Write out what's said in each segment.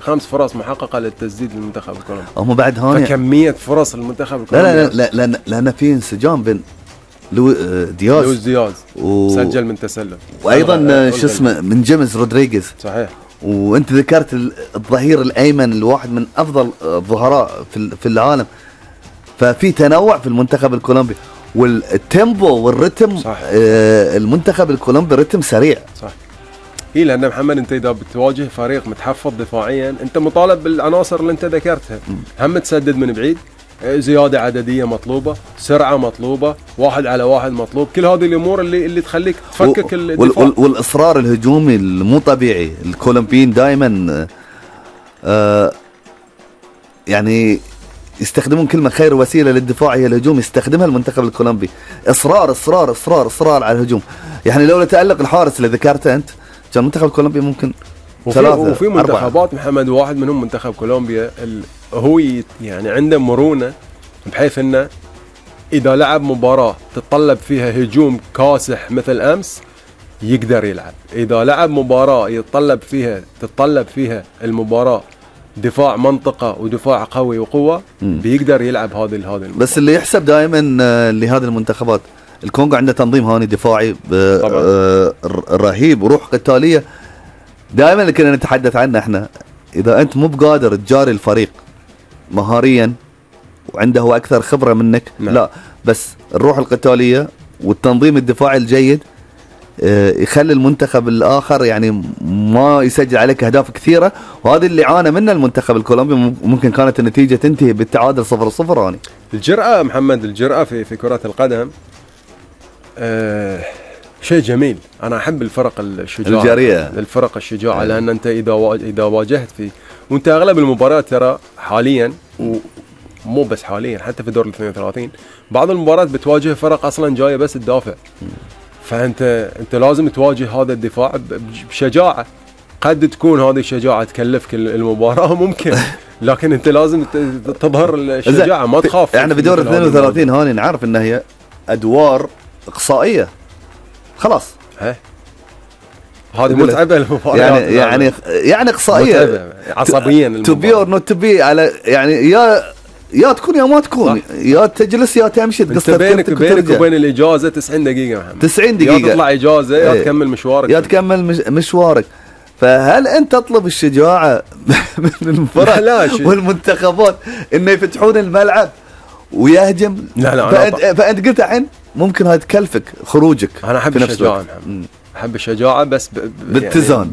5 فرص محققه للتسديد للمنتخب الكولومبي. هم بعد هون فكميه فرص المنتخب الكولومبي. لا لان في انسجام بين لويس دياز سجل من تسلل، وايضا شو اسمه من جيمس رودريغيز. صحيح. وانت ذكرت الظهير الايمن الواحد من افضل الظهراء في العالم. ففي تنوع في المنتخب الكولومبي، والتيمبو والرتم. المنتخب الكولومبي رتم سريع. صح. لان محمد انت اذا بتواجه فريق متحفظ دفاعيا انت مطالب بالعناصر اللي انت ذكرتها. هم تسدد من بعيد، زياده عدديه مطلوبه، سرعه مطلوبه، 1 على 1 مطلوب، كل هذه الامور اللي تخليك تفكك الدفاع. والاصرار الهجومي المو طبيعي. الكولومبيين دائما يعني يستخدمون كلمه خير وسيله للدفاع هي الهجوم، يستخدمها المنتخب الكولومبي. اصرار اصرار اصرار اصرار على الهجوم. يعني لولا تالق الحارس اللي ذكرته انت كان المنتخب الكولومبي ممكن 3 وفي منتخبات محمد، واحد منهم منتخب كولومبيا هو يعني عنده مرونه، بحيث انه اذا لعب مباراه تتطلب فيها هجوم كاسح مثل امس يقدر يلعب، اذا لعب مباراه تتطلب فيها المباراه دفاع منطقه ودفاع قوي وقوه بيقدر يلعب هذه المباراة. بس اللي يحسب دائما لهذه المنتخبات، الكونغو عنده تنظيم هاني دفاعي رهيب وروح قتاليه دائما اللي كنا نتحدث عنه احنا. اذا انت مو بقادر تجاري الفريق مهاريا وعنده هو اكثر خبره منك، لا بس الروح القتاليه والتنظيم الدفاعي الجيد يخلي المنتخب الاخر يعني ما يسجل عليك اهداف كثيره. وهذا اللي عانى منه المنتخب الكولومبي، ممكن كانت النتيجه تنتهي بالتعادل 0-0. هاني الجرأة محمد، الجرأة في كرة القدم شيء جميل. انا احب الفرق الشجاعه الجريئه، الفرق الشجاعه، لان انت اذا واجهت وانت اغلب المباريات ترى حاليا، ومو بس حاليا حتى في دور ال 32 بعض المباريات بتواجه فرق اصلا جايه بس تدافع. فانت لازم تواجه هذا الدفاع بشجاعه. قد تكون هذه الشجاعه تكلفك المباراه ممكن، لكن انت لازم تظهر الشجاعه، ما تخاف. احنا في دور 32 هاني نعرف ان هي ادوار اقصائيه خلاص. هذه متعبه المباريات، يعني اقصائيه متعبه عصبيا. تو بي اور نوت تو بي، على يعني يا تكون يا ما تكون، يا تجلس يا تمشي تقصر بينك وبين الاجازه 90 دقيقه محمد، 90 دقيقه يا تطلع اجازه يا تكمل مشوارك، يا تكمل مشوارك. فهل انت تطلب الشجاعه من الفرق والمنتخبات انه يفتحون الملعب ويهجم؟ لا فانت قلت عن ممكن هاي تكلفك خروجك. انا احب الشجاعه، احب الشجاعه بس باتزان.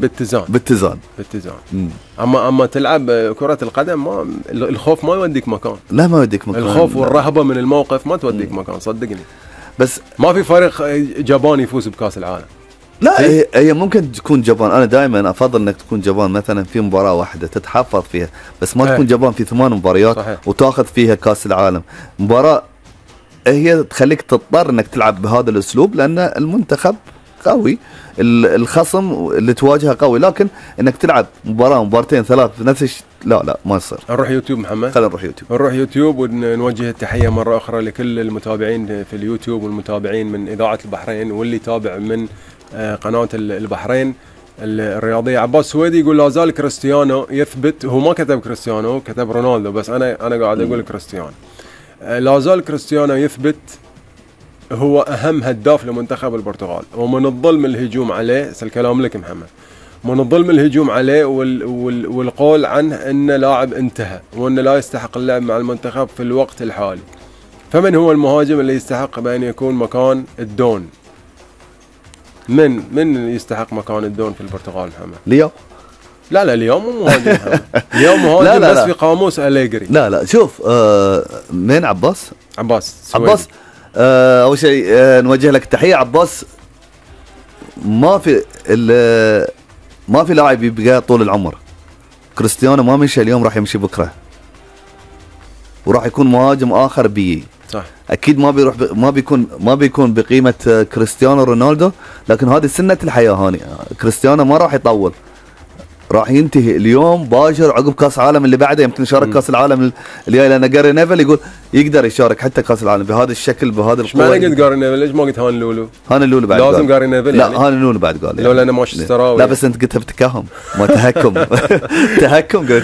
اما تلعب كره القدم ما الخوف ما يوديك مكان. لا ما يوديك مكان، الخوف والرهبه من الموقف ما توديك مكان، صدقني. بس ما في فريق جبان يفوز بكاس العالم. لا هي ممكن تكون جبان. انا دائما افضل انك تكون جبان مثلا في مباراه واحده تتحفظ فيها، بس ما تكون جبان في 8 مباريات وتاخذ فيها كاس العالم. مباراه هي تخليك تضطر انك تلعب بهذا الاسلوب، لان المنتخب قوي، الخصم اللي تواجهه قوي، لكن انك تلعب مباراه مبارتين 3 نفس لا ما يصير. نروح يوتيوب محمد، خلينا نروح يوتيوب ونوجه التحيه مره اخرى لكل المتابعين في اليوتيوب والمتابعين من اذاعه البحرين واللي يتابع من قناه البحرين الرياضيه. عباس سويدي يقول لا زال كريستيانو يثبت، هو ما كتب كريستيانو، كتب رونالدو، بس انا قاعد اقول كريستيانو. لا زال كريستيانو يثبت هو اهم هداف لمنتخب البرتغال، ومن الظلم الهجوم عليه، الكلام لك محمد، من الظلم الهجوم عليه والقول عنه انه لاعب انتهى وانه لا يستحق اللعب مع المنتخب في الوقت الحالي. فمن هو المهاجم اللي يستحق بان يكون مكان الدون؟ من يستحق مكان الدون في البرتغال محمد؟ ليو. لا ليو مو مهاجم. ليو مهاجم لا. بس في قاموس أليجري. لا شوف من عباس سويدي. اول شيء نوجه لك تحيه عباس. ما في لاعب يبقى طول العمر. كريستيانو ما مشى اليوم راح يمشي بكره، وراح يكون مهاجم اخر صح. اكيد ما بيكون بقيمه كريستيانو رونالدو، لكن هذه سنه الحياه. هاني كريستيانو ما راح يطول، راح ينتهي اليوم باشر عقب كاس العالم اللي بعده. يمكن يشارك كاس العالم الجاي، لان جاري نيفل يقول يقدر يشارك حتى كاس العالم بهذا الشكل بهذا القوه. ما قلت جاري نيفل، ليش ما قلت هان لولو؟ هان لولو بعد لازم جاري نيفل. لا هان لولو بعد قال لولا انا مانشستراوي. لا بس انت قلتها بتكهم ما تهكم. تهكم